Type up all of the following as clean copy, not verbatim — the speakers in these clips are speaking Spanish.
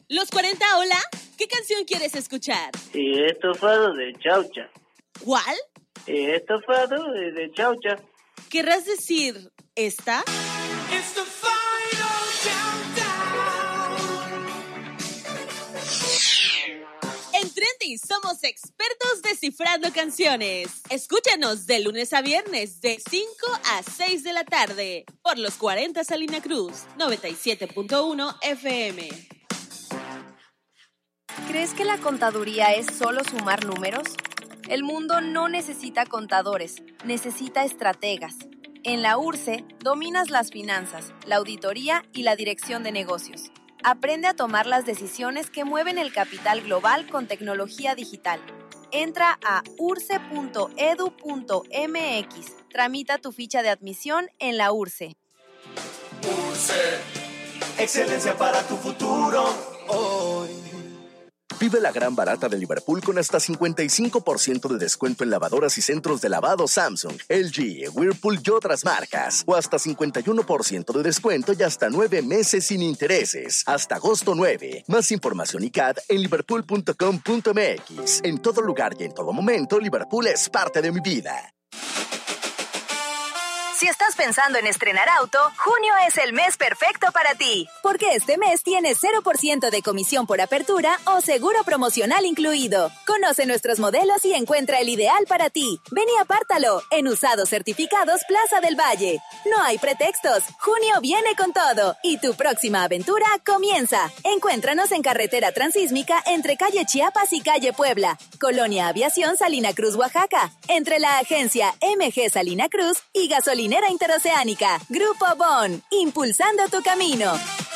Los 40, hola. ¿Qué canción quieres escuchar? Estofado de chaucha. ¿Cuál? Estofado de chaucha. ¿Querrás decir esta? En Trendy somos expertos descifrando canciones. Escúchanos de lunes a viernes de 5 a 6 de la tarde por los 40 Salina Cruz, 97.1 FM. ¿Crees que la contaduría es solo sumar números? El mundo no necesita contadores, necesita estrategas. En la URSSE dominas las finanzas, la auditoría y la dirección de negocios. Aprende a tomar las decisiones que mueven el capital global con tecnología digital. Entra a urse.edu.mx. Tramita tu ficha de admisión en la URSSE. URSSE, excelencia para tu futuro hoy. Vive la gran barata de Liverpool con hasta 55% de descuento en lavadoras y centros de lavado Samsung, LG, Whirlpool y otras marcas. O hasta 51% de descuento y hasta 9 meses sin intereses. Hasta agosto 9. Más información y CAD en liverpool.com.mx. En todo lugar y en todo momento, Liverpool es parte de mi vida. Si estás pensando en estrenar auto, junio es el mes perfecto para ti. Porque este mes tienes 0% de comisión por apertura o seguro promocional incluido. Conoce nuestros modelos y encuentra el ideal para ti. Ven y apártalo en Usados Certificados Plaza del Valle. No hay pretextos. Junio viene con todo. Y tu próxima aventura comienza. Encuéntranos en Carretera Transísmica entre calle Chiapas y calle Puebla. Colonia Aviación Salina Cruz, Oaxaca. Entre la agencia MG Salina Cruz y Gasolinera Interoceánica. Grupo Bon, impulsando tu camino.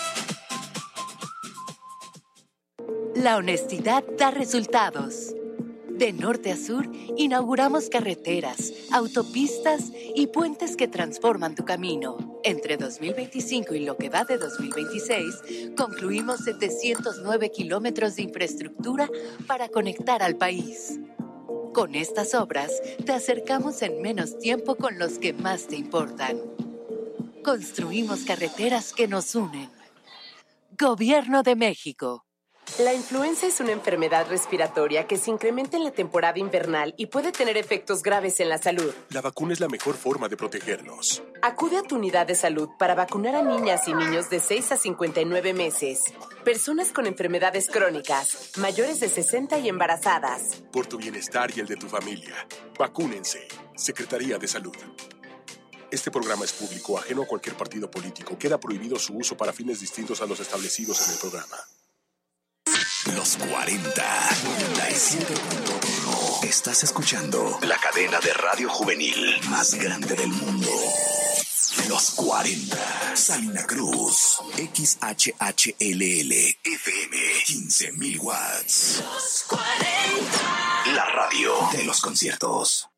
La honestidad da resultados. De norte a sur, inauguramos carreteras, autopistas y puentes que transforman tu camino. Entre 2025 y lo que va de 2026, concluimos 709 kilómetros de infraestructura para conectar al país. Con estas obras, te acercamos en menos tiempo con los que más te importan. Construimos carreteras que nos unen. Gobierno de México. La influenza es una enfermedad respiratoria que se incrementa en la temporada invernal y puede tener efectos graves en la salud. La vacuna es la mejor forma de protegernos. Acude a tu unidad de salud para vacunar a niñas y niños de 6 a 59 meses, personas con enfermedades crónicas, mayores de 60 y embarazadas. Por tu bienestar y el de tu familia, vacúnense. Secretaría de Salud. Este programa es público, ajeno a cualquier partido político. Queda prohibido su uso para fines distintos a los establecidos en el programa. Los 40, 97.1. Estás escuchando la cadena de radio juvenil más grande del mundo. Los 40. Salina Cruz. XHHLL. FM. 15,000 watts. Los 40. La radio de los conciertos.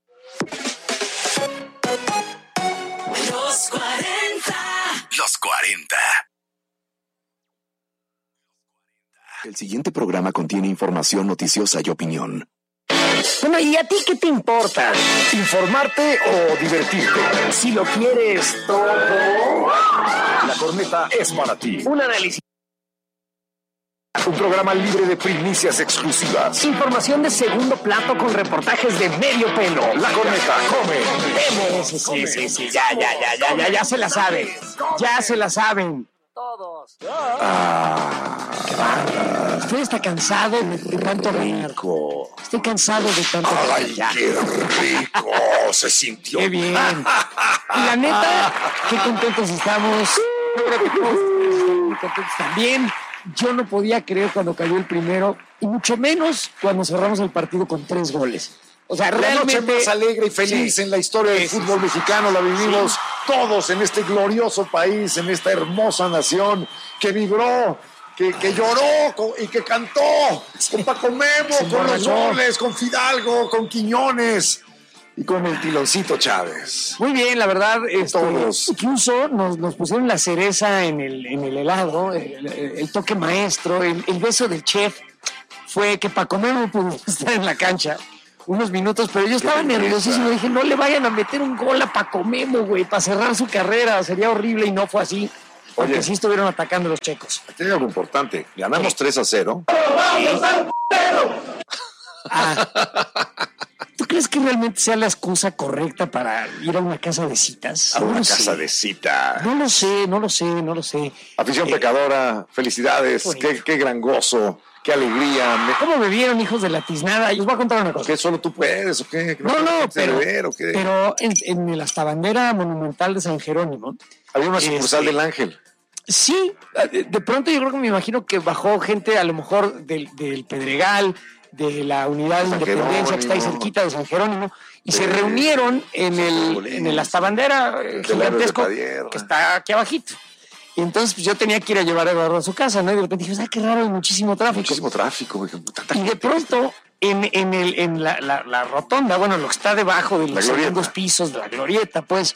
Los 40. Los 40. El siguiente programa contiene información noticiosa y opinión. Bueno, ¿y a ti qué te importa? ¿Informarte o divertirte? Si lo quieres todo, La Corneta es para ti. Un análisis. Un programa libre de primicias exclusivas. Información de segundo plato con reportajes de medio pelo. La Corneta, come. Sí. Ya se la saben. Ya se la saben. Todos. Usted está cansado de tanto rico. Estoy cansado de tanto. ¡Ay, qué rico! Se sintió. ¡Qué bien! Y la neta, qué contentos estamos. Yo creo que todos están muy contentos también. Yo no podía creer cuando cayó el primero, y mucho menos cuando cerramos el partido con 3 goles. O sea, realmente... La noche más alegre y feliz en la historia del fútbol mexicano la vivimos todos en este glorioso país, en esta hermosa nación que vibró, que lloró y que cantó con Paco Memo, con los goles, con Fidalgo, con Quiñones y con el Tiloncito Chávez. Muy bien, la verdad, todos. Incluso nos pusieron la cereza en el helado, el toque maestro, el beso del chef fue que Paco Memo pudo estar en la cancha unos minutos, pero yo estaba nerviosísimo. Dije, no le vayan a meter un gol a Paco Memo, güey, para cerrar su carrera. Sería horrible y no fue así. porque Oye. sí estuvieron atacando los checos. Tiene algo importante. Ganamos 3-0. ¿Tú crees que realmente sea la excusa correcta para ir a una casa de citas? A No una lo casa sé. de cita. No lo sé. Afición pecadora, felicidades. Qué gran gozo, qué alegría. ¿Cómo me vieron, hijos de la tiznada? Y os voy a contar una cosa. ¿Qué solo tú puedes o qué? No, ¿o qué? pero en la Hasta Monumental de San Jerónimo había una sucursal del Ángel. Sí, de pronto yo creo que me imagino que bajó gente a lo mejor del Pedregal, de la Unidad de San Independencia, que está ahí Jerónimo. cerquita de San Jerónimo, y se reunieron en el Hasta Bandera gigantesco que está aquí abajito. Y entonces pues, yo tenía que ir a llevar a Eduardo a su casa, ¿no? Y de repente dije, qué raro, hay muchísimo tráfico. Muchísimo tráfico, güey. Y de pronto, en la rotonda, bueno, lo que está debajo de los segundos pisos de la glorieta, pues,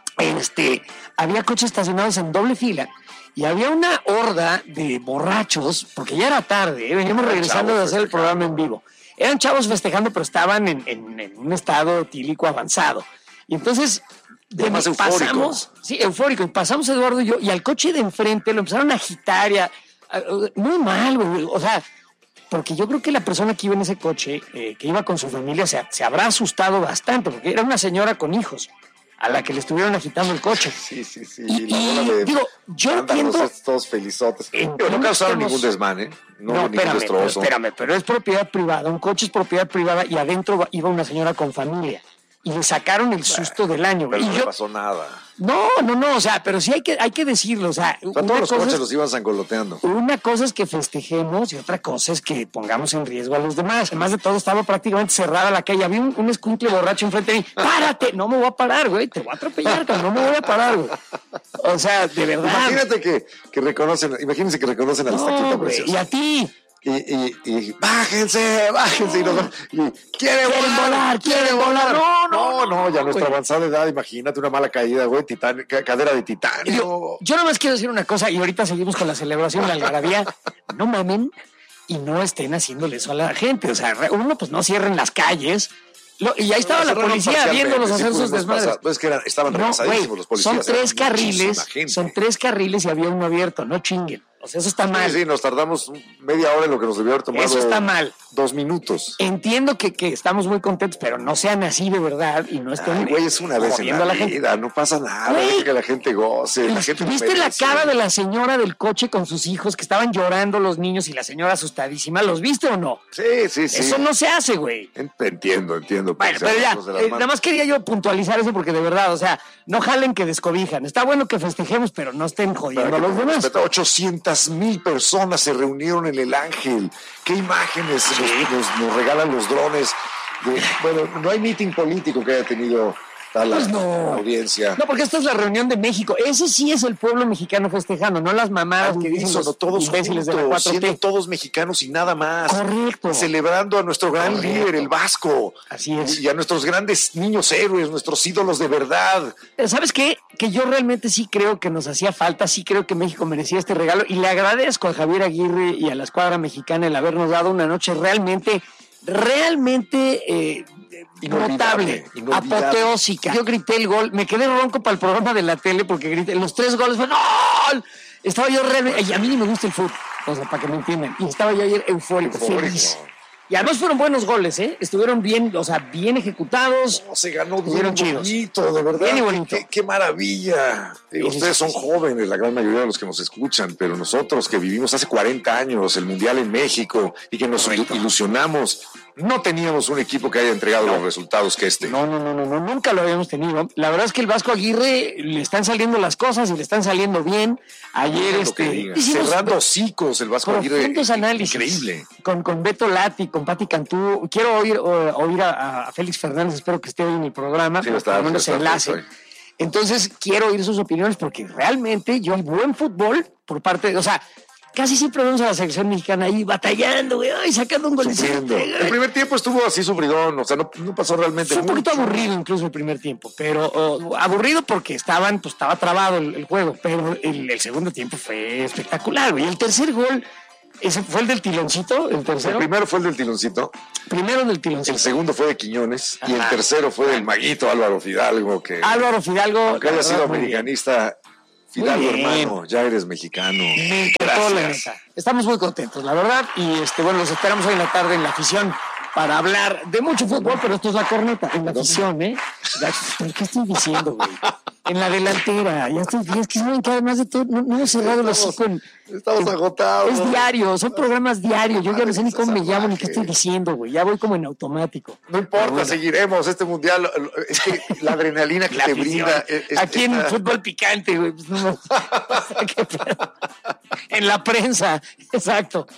había coches estacionados en doble fila y había una horda de borrachos, porque ya era tarde, veníamos regresando de hacer el programa en vivo. Eran chavos festejando, pero estaban en un estado etílico avanzado. Y entonces Más eufórico. pasamos, sí, eufórico, y pasamos Eduardo y yo, y al coche de enfrente lo empezaron a agitar, muy mal, güey, o sea, porque yo creo que la persona que iba en ese coche, que iba con su familia, se habrá asustado bastante, porque era una señora con hijos, a la que le estuvieron agitando el coche. Sí. Y digo, yo entiendo... Todos felizotes. Pero no causaron ningún desmán, ¿eh? No, espérame, pero es propiedad privada, un coche es propiedad privada y adentro iba una señora con familia. Y le sacaron el susto del año. Pero y no le pasó nada. No, o sea, pero sí hay que decirlo, o sea... Todos los coches los iban zangoloteando. Una cosa es que festejemos y otra cosa es que pongamos en riesgo a los demás. Además de todo, estaba prácticamente cerrada la calle. Había un escuincle borracho enfrente de mí. ¡Párate! No me voy a parar, güey. Te voy a atropellar, cabrón. No me voy a parar, güey. O sea, de verdad. Imagínate que reconocen, imagínense que reconocen a la estaquita preciosa. Y a ti. Y bájense. Y quieren volar. No, ya nuestra avanzada edad, imagínate una mala caída, güey, cadera de titanio. Yo nomás quiero decir una cosa, y ahorita seguimos con la celebración de la algarabía. No mamen y no estén haciéndole eso a la gente. O sea, uno, pues no cierren las calles. Y ahí estaba la policía viéndolos hacer sus desmadres. Pues que estaban repasadísimos los policías. Son tres carriles y había uno abierto, no chinguen. O sea, eso está mal. Sí, nos tardamos media hora en lo que nos debió haber tomado. Eso está mal. 2 minutos. Entiendo que estamos muy contentos, pero no sean así de verdad y no estén... Ay, güey, es una vez en la vida, no pasa nada, deja que la gente goce. La gente ¿Viste la cara de la señora del coche con sus hijos que estaban llorando los niños y la señora asustadísima? ¿Los viste o no? Sí. Eso no se hace, güey. Entiendo. Bueno, pero ya, nada más quería yo puntualizar eso porque de verdad, o sea, no jalen que descobijan. Está bueno que festejemos, pero no estén jodiendo a los demás. 800,000 personas se reunieron en el Ángel. ¿Qué imágenes nos regalan los drones? Bueno, no hay meeting político que haya tenido tal audiencia. No, porque esta es la reunión de México. Ese sí es el pueblo mexicano festejando, no las mamadas que dicen los todos imbéciles juntos, de la 4T. siendo todos mexicanos y nada más. Correcto. Celebrando a nuestro gran líder, el Vasco. Así es. Y a nuestros grandes niños héroes, nuestros ídolos de verdad. ¿Sabes qué? Que yo realmente sí creo que nos hacía falta, sí creo que México merecía este regalo y le agradezco a Javier Aguirre y a la escuadra mexicana el habernos dado una noche realmente notable, apoteósica. Yo grité el gol, me quedé ronco para el programa de la tele porque grité los 3 goles, fue ¡gol! Estaba yo realmente, y a mí ni me gusta el fútbol, o sea, para que me entiendan, y estaba yo ayer eufórico. Feliz. Y además fueron buenos goles, estuvieron bien, o sea, bien ejecutados. Se ganó bien bonito, de verdad. Bien y bonito. Qué maravilla. Ustedes son jóvenes, la gran mayoría de los que nos escuchan, pero nosotros que vivimos hace 40 años el Mundial en México y que nos ilusionamos, no teníamos un equipo que haya entregado los resultados que este. No, nunca lo habíamos tenido. La verdad es que el Vasco Aguirre le están saliendo las cosas y le están saliendo bien. Ayer cerrando hocicos el Vasco Aguirre. Análisis increíble. Con Beto Lati, con Pati Cantú. Quiero oír a Félix Fernández, espero que esté hoy en el programa, sí, por lo menos enlace. Entonces quiero oír sus opiniones porque realmente yo hay buen fútbol por parte de, o sea, casi siempre vemos a la selección mexicana ahí batallando, güey, sacando un golecito. El primer tiempo estuvo así sufridón, o sea, no pasó realmente mucho. Fue un poquito aburrido incluso el primer tiempo, pero aburrido porque estaba trabado el juego, pero el segundo tiempo fue espectacular, güey. El tercer gol, ¿ese fue el del tiloncito? ¿El tercero? El primero fue el del tiloncito. Primero del tiloncito. El segundo fue de Quiñones. Ajá. Y el tercero fue del maguito Álvaro Fidalgo. Álvaro Fidalgo. Aunque haya sido americanista, Fidalgo, hermano, ya eres mexicano. Me encantó, la neta. Estamos muy contentos, la verdad. Y bueno, los esperamos hoy en la tarde en La Afición para hablar de mucho fútbol, pero esto es La Corneta. En La Afición, ¿eh? ¿Qué estoy diciendo, güey? En la delantera. Ya estoy, es que saben que además de todo, no he cerrado los hocico. Estamos agotados. Es diario, son programas diarios. Yo ya no sé ni cómo me llamo ni qué estoy diciendo, güey. Ya voy como en automático. No importa, seguiremos este mundial. Es que la adrenalina que te brinda. Aquí en Fútbol Picante, güey. Pues no, en la prensa, exacto.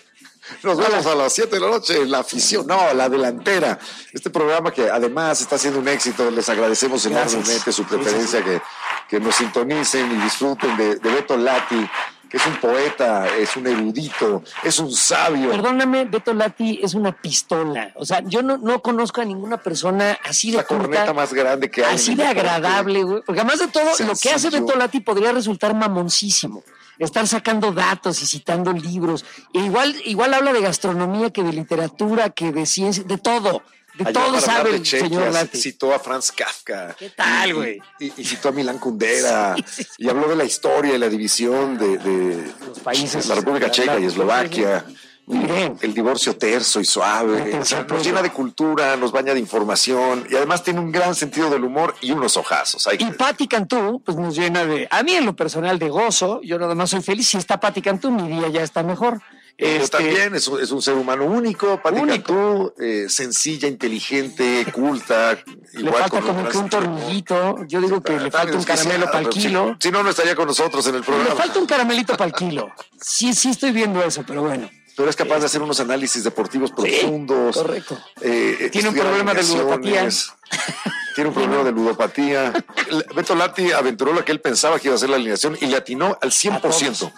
Nos vemos a las 7 de la noche en La Afición, no, La Delantera. Este programa que además está siendo un éxito, les agradecemos enormemente su preferencia, que nos sintonicen y disfruten de Beto Lati, que es un poeta, es un erudito, es un sabio. Perdóname, Beto Lati es una pistola. O sea, yo no conozco a ninguna persona así de la corneta más grande que hay. Así de agradable, güey. Porque además de todo, sencillo. Lo que hace Beto Lati podría resultar mamoncísimo. Estar sacando datos y citando libros. E igual habla de gastronomía, que de literatura, que de ciencia, de todo. De todo sabe el señor Lati. Citó a Franz Kafka. ¿Qué tal, güey? Y citó a Milán Kundera. Sí. Y habló de la historia y la división de los países. La República Checa y Eslovaquia. Muy bien. El divorcio terso y suave. Nos llena de cultura, nos baña de información y además tiene un gran sentido del humor y unos ojazos. Y Pati Cantú, pues nos llena a mí en lo personal de gozo. Yo nada más soy feliz. Si está Pati Cantú, mi día ya está mejor. También es un ser humano único, Pati Cantú, sencilla, inteligente, culta. Le falta como que un tornillito. Yo digo que le falta un caramelo para el kilo. Si no estaría con nosotros en el programa. Le falta un caramelito para el kilo. Sí estoy viendo eso, pero bueno. Pero es capaz de hacer unos análisis deportivos profundos. Correcto. Tiene un problema de ludopatía. Tiene un problema de ludopatía. Beto Lati aventuró lo que él pensaba que iba a ser la alineación y le atinó al 100%.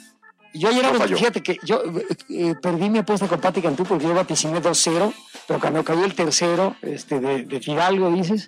Yo ayer, fíjate que yo perdí mi apuesta con Pati Cantú porque yo vaticiné 2-0, pero cuando cayó el tercero de Fidalgo, dices,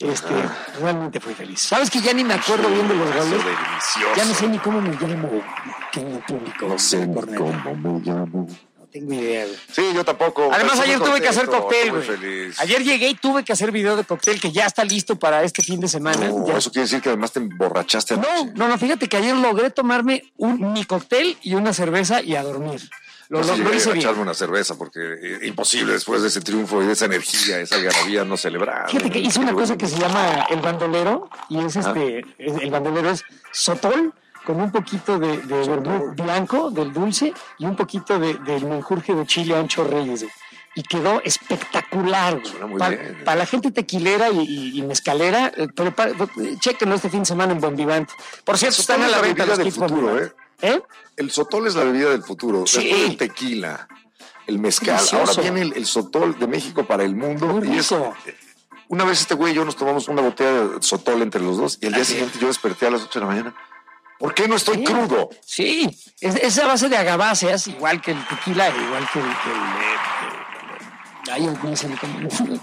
realmente fui feliz. ¿Sabes que ya ni me acuerdo bien de los goles? Delicioso. Ya no sé ni cómo me llamo, que en el público. No sé ni cómo me llamo. No tengo idea, güey. Sí, yo tampoco. Además, ayer tuve que hacer cóctel, güey. Feliz. Ayer llegué y tuve que hacer video de cóctel que ya está listo para este fin de semana. No, eso quiere decir que además te emborrachaste anoche. No, fíjate que ayer logré tomarme mi cóctel y una cerveza y a dormir. Lo hice bien. Echarme una cerveza porque imposible después de ese triunfo y de esa energía, esa algarabía no celebrar. Fíjate que hice una cosa que se llama el bandolero y es el bandolero es sotol con un poquito de vermut blanco del dulce y un poquito del menjurje de chile ancho Reyes. Y quedó espectacular. Para la gente tequilera y mezcalera, pero chequenlo este fin de semana en Bonvivante. Por cierto, están a la venta los kits futuro, El sotol es la bebida del futuro. Sí. Después el tequila, el mezcal. Ahora viene el sotol de México para el mundo. Y eso. Una vez este güey y yo nos tomamos una botella de sotol entre los dos y el día siguiente yo desperté a las 8 de la mañana. ¿Por qué no estoy crudo? Sí, es a base de agaváceas, igual que el tequila, igual que el ay, no sé ni cómo.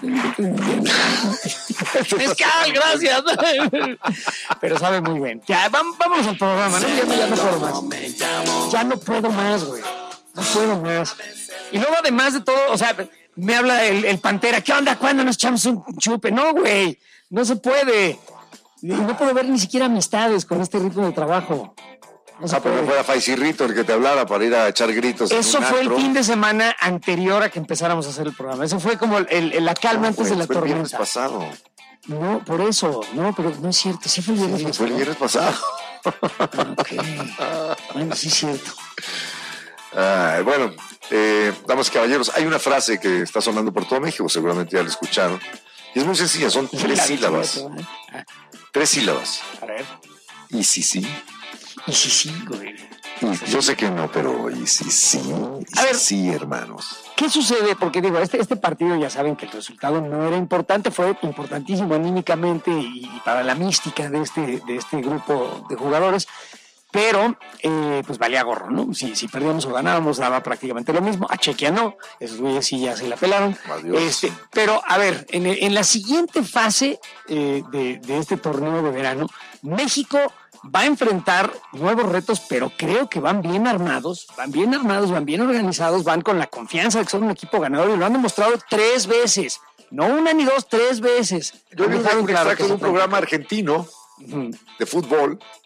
Mezcal, gracias. Pero sabe muy bien. Ya, vámonos al programa, ¿no? Ya no puedo más. Ya no puedo más, güey. No puedo más. Y luego, además de todo, o sea, me habla el Pantera. ¿Qué onda? ¿Cuándo nos echamos un chupe? No, güey. No se puede. Y no puedo ver ni siquiera amistades con este ritmo de trabajo. Pero fue a Faisirrito el que te hablara para ir a echar gritos. Eso fue el fin de semana anterior a que empezáramos a hacer el programa. Eso fue como la calma antes de la tormenta. Fue el viernes pasado. No, por eso. No, pero no es cierto. Sí fue el viernes pasado. Fue el viernes pasado. Ok. Bueno, sí es cierto. Bueno, damas y caballeros, hay una frase que está sonando por todo México, seguramente ya la escucharon. Y es muy sencilla, son 3 sílabas. 3 sílabas. A ver. Y sí. Y sí, güey. Yo sé que no, pero y sí. A ver, sí, hermanos. ¿Qué sucede? Porque digo, este partido ya saben que el resultado no era importante, fue importantísimo anímicamente y para la mística de este grupo de jugadores. Pero, pues valía gorro, ¿no? Si perdíamos o ganábamos, daba prácticamente lo mismo. A Chequia no, esos güeyes sí ya se la pelaron. Pero, a ver, en la siguiente fase de este torneo de verano, México va a enfrentar nuevos retos, pero creo que van bien armados, van bien organizados, van con la confianza de que son un equipo ganador y lo han demostrado 3 veces. No una ni dos, 3 veces. Yo vi un extracto de un programa argentino de fútbol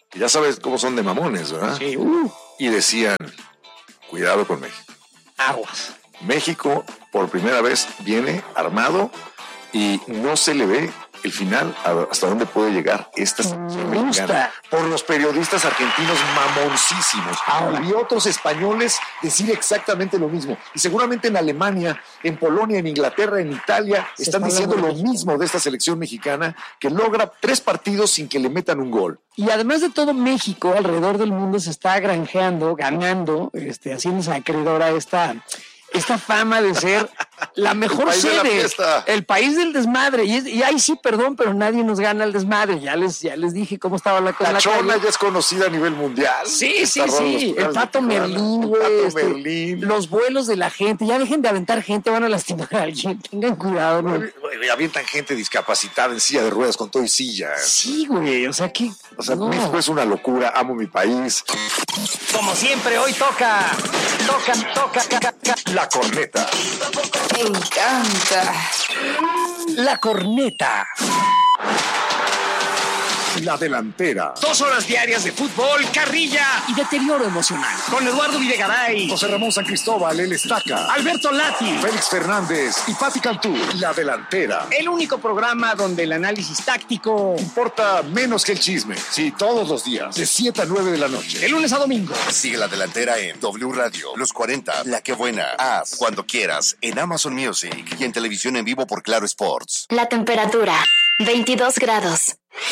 que ya sabes cómo son de mamones, ¿verdad? Sí. Y decían, cuidado con México. Aguas. México por primera vez viene armado y no se le ve el final hasta dónde puede llegar esta selección mexicana. Por los periodistas argentinos mamoncísimos. Y otros españoles decir exactamente lo mismo. Y seguramente en Alemania, en Polonia, en Inglaterra, en Italia, están diciendo lo mismo de esta selección mexicana que logra 3 partidos sin que le metan un gol. Y además de todo, México alrededor del mundo se está granjeando, ganando, haciéndose acreedora esta fama de ser la mejor sede, el país del desmadre. Y ahí sí, perdón, pero nadie nos gana el desmadre. Ya les dije cómo estaba la cosa. La Chona ya es conocida a nivel mundial. Sí. El Pato Merlín, güey. Los vuelos de la gente. Ya dejen de aventar gente, van a lastimar a alguien. Tengan cuidado, ¿no? Avientan gente discapacitada en silla de ruedas con todo y silla. Sí, güey. O sea, México es una locura. Amo mi país. Como siempre, hoy toca. La corneta. Me encanta. La corneta. La delantera. 2 horas diarias de fútbol, carrilla y deterioro emocional. Con Eduardo Videgaray, José Ramón San Cristóbal, el Estaca, Alberto Lati, Félix Fernández y Pati Cantú. La delantera. El único programa donde el análisis táctico importa menos que el chisme. Sí, todos los días, de 7 a 9 de la noche. De lunes a domingo. Sigue La Delantera en W Radio, Los 40, La Que Buena, Haz, Cuando Quieras, en Amazon Music y en televisión en vivo por Claro Sports. La temperatura, 22 grados.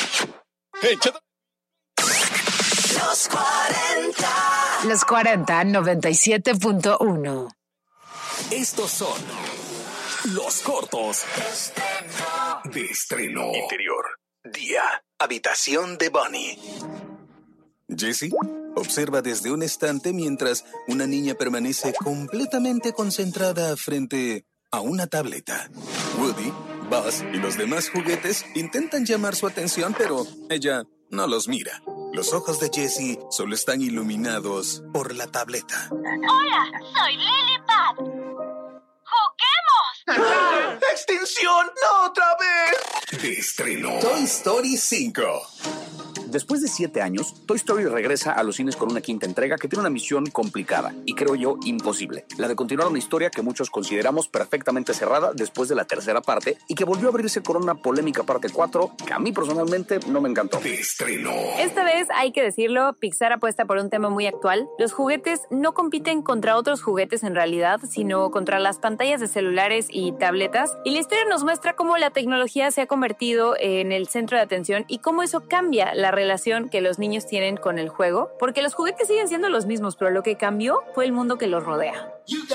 Los 40. Los 40, 97.1. Estos son los cortos de estreno. Interior. Día. Habitación de Bonnie. Jessie observa desde un estante mientras una niña permanece completamente concentrada frente a una tableta. Woody, Buzz y los demás juguetes intentan llamar su atención, pero ella no los mira. Los ojos de Jessie solo están iluminados por la tableta. Hola, soy Lilipad. ¡Juguemos! ¡Extinción! ¡No otra vez! De estreno. Toy Story 5. Después de 7 años, Toy Story regresa a los cines con una quinta entrega que tiene una misión complicada y creo yo imposible. La de continuar una historia que muchos consideramos perfectamente cerrada después de la tercera parte y que volvió a abrirse con una polémica parte 4 que a mí personalmente no me encantó. De estreno. Esta vez, hay que decirlo, Pixar apuesta por un tema muy actual. Los juguetes no compiten contra otros juguetes en realidad, sino contra las pantallas de celulares y tabletas. Y la historia nos muestra cómo la tecnología se ha convertido en el centro de atención y cómo eso cambia la relación que los niños tienen con el juego, porque los juguetes siguen siendo los mismos, pero lo que cambió fue el mundo que los rodea.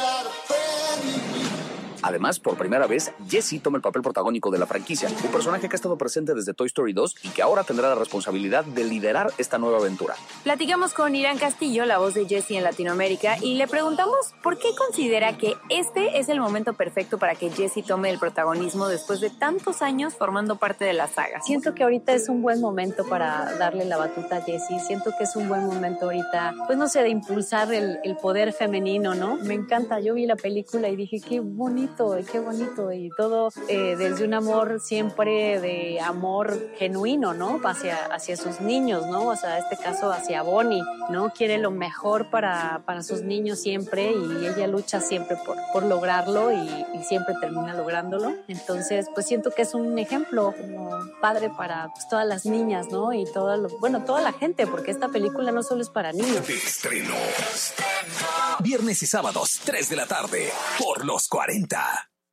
Además, por primera vez, Jessie toma el papel protagónico de la franquicia, un personaje que ha estado presente desde Toy Story 2 y que ahora tendrá la responsabilidad de liderar esta nueva aventura. Platicamos con Irán Castillo, la voz de Jessie en Latinoamérica, y le preguntamos por qué considera que este es el momento perfecto para que Jessie tome el protagonismo después de tantos años formando parte de la saga. Siento que ahorita es un buen momento para darle la batuta a Jessie, siento que es un buen momento ahorita, pues no sé, de impulsar el poder femenino, ¿no? Me encanta, yo vi la película y dije, qué bonito, y todo desde un amor siempre de amor genuino, ¿no? Hacia sus niños, ¿no? O sea, en este caso hacia Bonnie, ¿no? Quiere lo mejor para sus niños siempre y ella lucha siempre por lograrlo y siempre termina lográndolo. Entonces, pues siento que es un ejemplo como padre para pues, todas las niñas, ¿no? Y toda la gente, porque esta película no solo es para niños. De estreno. Viernes y sábados, 3 de la tarde, por Los 40.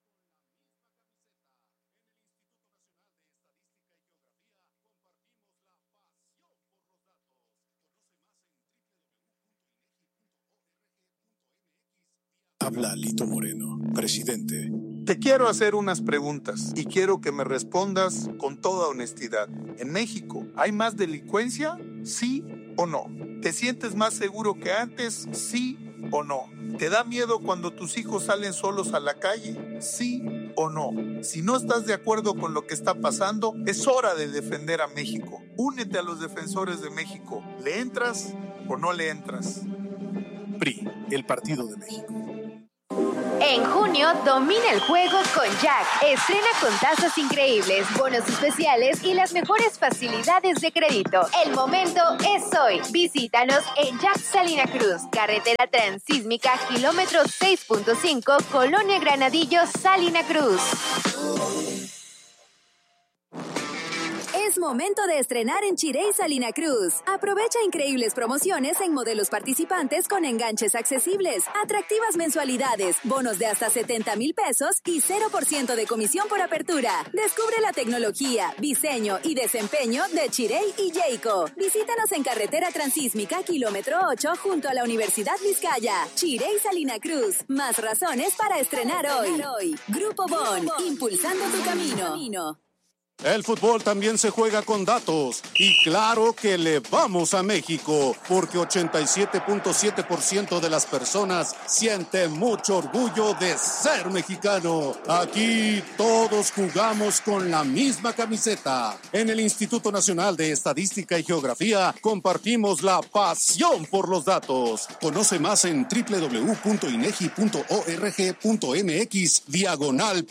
Habla Lito Moreno, presidente. Te quiero hacer unas preguntas y quiero que me respondas con toda honestidad. ¿En México hay más delincuencia? ¿Sí o no? ¿Te sientes más seguro que antes? ¿Sí o no? ¿Te da miedo cuando tus hijos salen solos a la calle? ¿Sí o no? Si no estás de acuerdo con lo que está pasando, es hora de defender a México. Únete a los defensores de México. ¿Le entras o no le entras? PRI, el Partido de México. En junio, domina el juego con Jack. Estrena con tasas increíbles, bonos especiales y las mejores facilidades de crédito. El momento es hoy. Visítanos en Jack Salina Cruz, carretera transísmica, kilómetro 6.5, Colonia Granadillo, Salina Cruz. Es momento de estrenar en Chirey Salina Cruz. Aprovecha increíbles promociones en modelos participantes con enganches accesibles, atractivas mensualidades, bonos de hasta 70,000 pesos y 0% de comisión por apertura. Descubre la tecnología, diseño y desempeño de Chirey y Jayco. Visítanos en carretera transísmica, kilómetro 8, junto a la Universidad Vizcaya. Chirey Salina Cruz. Más razones para estrenar hoy. Grupo Bon, impulsando tu camino. El fútbol también se juega con datos y claro que le vamos a México porque 87.7% de las personas sienten mucho orgullo de ser mexicano. Aquí todos jugamos con la misma camiseta. En el Instituto Nacional de Estadística y Geografía compartimos la pasión por los datos. Conoce más en www.inegi.org.mx/